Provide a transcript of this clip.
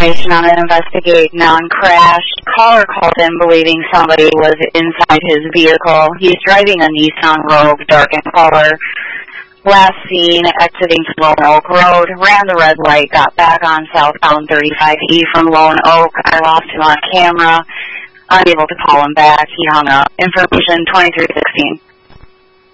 information on an investigate non-crash. Caller called in believing somebody was inside his vehicle. He's driving a Nissan Rogue, dark in color. Last seen exiting Lone Oak Road, ran the red light, got back on southbound 35E from Lone Oak. I lost him on camera. Unable to call him back. He hung up. Information 2316.